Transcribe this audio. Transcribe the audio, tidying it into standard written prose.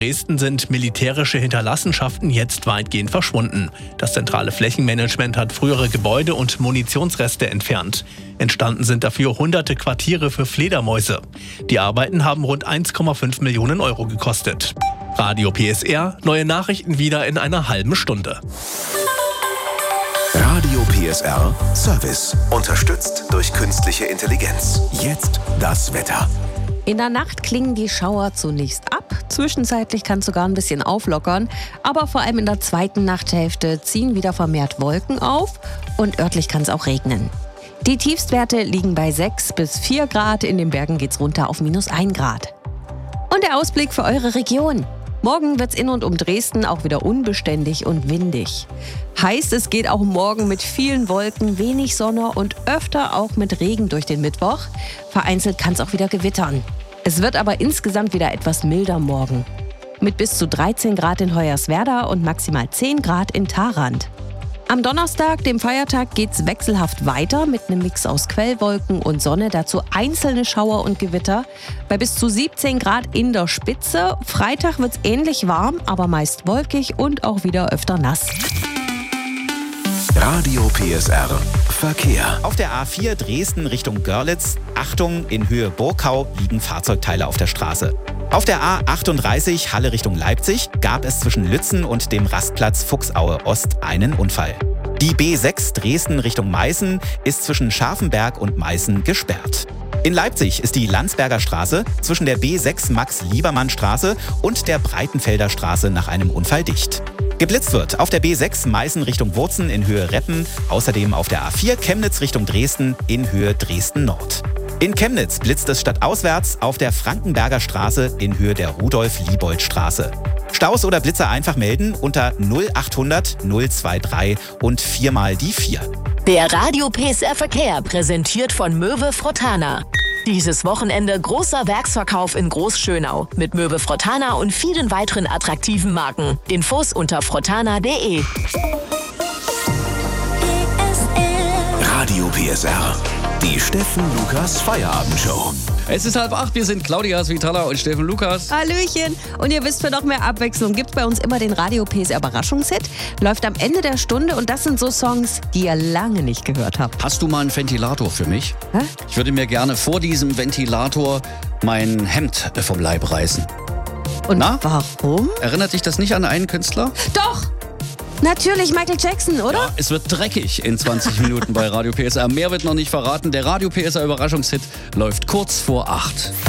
Dresden sind militärische Hinterlassenschaften jetzt weitgehend verschwunden. Das zentrale Flächenmanagement hat frühere Gebäude und Munitionsreste entfernt. Entstanden sind dafür hunderte Quartiere für Fledermäuse. Die Arbeiten haben rund 1,5 Millionen Euro gekostet. Radio PSR, neue Nachrichten wieder in einer halben Stunde. Radio PSR Service, unterstützt durch künstliche Intelligenz. Jetzt das Wetter. In der Nacht klingen die Schauer zunächst ab. Zwischenzeitlich kann es sogar ein bisschen auflockern. Aber vor allem in der zweiten Nachthälfte ziehen wieder vermehrt Wolken auf und örtlich kann es auch regnen. Die Tiefstwerte liegen bei 6 bis 4 Grad. In den Bergen geht's runter auf -1 Grad. Und der Ausblick für eure Region. Morgen wird's in und um Dresden auch wieder unbeständig und windig. Heißt, es geht auch morgen mit vielen Wolken, wenig Sonne und öfter auch mit Regen durch den Mittwoch. Vereinzelt kann es auch wieder gewittern. Es wird aber insgesamt wieder etwas milder morgen. Mit bis zu 13 Grad in Hoyerswerda und maximal 10 Grad in Tharandt. Am Donnerstag, dem Feiertag, geht's wechselhaft weiter mit einem Mix aus Quellwolken und Sonne, dazu einzelne Schauer und Gewitter. Bei bis zu 17 Grad in der Spitze. Freitag wird's ähnlich warm, aber meist wolkig und auch wieder öfter nass. Radio PSR Verkehr. Auf der A4 Dresden Richtung Görlitz, Achtung, in Höhe Burgkau liegen Fahrzeugteile auf der Straße. Auf der A38 Halle Richtung Leipzig gab es zwischen Lützen und dem Rastplatz Fuchsaue Ost einen Unfall. Die B6 Dresden Richtung Meißen ist zwischen Scharfenberg und Meißen gesperrt. In Leipzig ist die Landsberger Straße zwischen der B6 Max-Liebermann-Straße und der Breitenfelder Straße nach einem Unfall dicht. Geblitzt wird auf der B6 Meißen Richtung Wurzen in Höhe Reppen, außerdem auf der A4 Chemnitz Richtung Dresden in Höhe Dresden Nord. In Chemnitz blitzt es stadtauswärts auf der Frankenberger Straße in Höhe der Rudolf-Liebold-Straße. Staus oder Blitzer einfach melden unter 0800 023 und 4 mal die 4. Der Radio PSR Verkehr präsentiert von Möwe Frottana. Dieses Wochenende großer Werksverkauf in Großschönau mit Möwe Frottana und vielen weiteren attraktiven Marken. Infos unter frottana.de. Radio PSR, die Steffen Lukas Feierabendshow. Es ist 7:30, wir sind Claudia Svitala und Steffen Lukas. Hallöchen! Und ihr wisst, für noch mehr Abwechslung gibt bei uns immer den Radio PSR Überraschungshit. Läuft am Ende der Stunde und das sind so Songs, die ihr lange nicht gehört habt. Hast du mal einen Ventilator für mich? Hä? Ich würde mir gerne vor diesem Ventilator mein Hemd vom Leib reißen. Und Na? warum? Erinnert dich das nicht an einen Künstler? Doch! Natürlich Michael Jackson, oder? Ja, es wird dreckig in 20 Minuten bei Radio PSR. Mehr wird noch nicht verraten. Der Radio PSR Überraschungshit läuft kurz vor 8.